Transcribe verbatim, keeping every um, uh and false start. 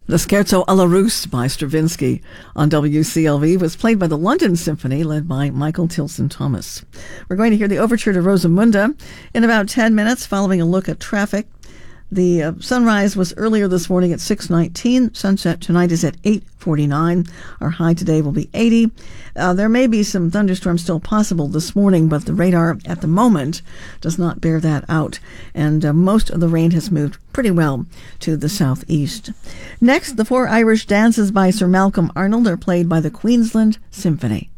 The Scherzo alla Russe by Stravinsky on W C L V was played by the London Symphony, led by Michael Tilson Thomas. We're going to hear the Overture to Rosamunda in about ten minutes, following a look at traffic. The uh, sunrise was earlier this morning at six nineteen. Sunset tonight is at eight forty-nine. Our high today will be eighty. Uh, there may be some thunderstorms still possible this morning, but the radar at the moment does not bear that out. And uh, most of the rain has moved pretty well to the southeast. Next, the four Irish dances by Sir Malcolm Arnold are played by the Queensland Symphony.